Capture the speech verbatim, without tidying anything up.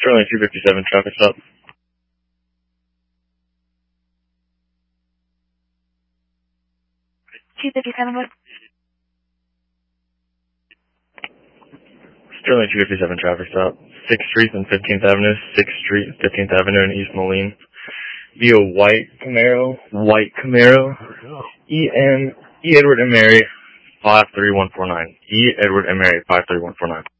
Sterling two fifty-seven, traffic stop. two fifty-seven, what? Sterling two fifty-seven, traffic stop. sixth Street and fifteenth Avenue, sixth Street and fifteenth Avenue in East Moline. Via white Camaro, white Camaro, E N, E Edward and Mary, five three one four nine. E Edward and Mary, five three one four nine.